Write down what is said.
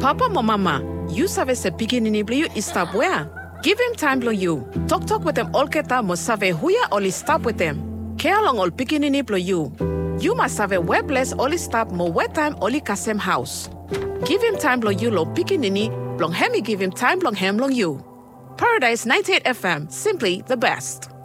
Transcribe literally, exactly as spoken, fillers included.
Papa mo mama, you save se pikinini bli you stop where? Give him time blo you. Talk talk with them all keta mo save huya only stop with them. Care long all pikinini blo you. You must have a webless only stop mo wet time only kasem house. Give him time blo you lo pikinini, blong hemi give him time blong hem long you. Paradise ninety-eight F M, simply the best.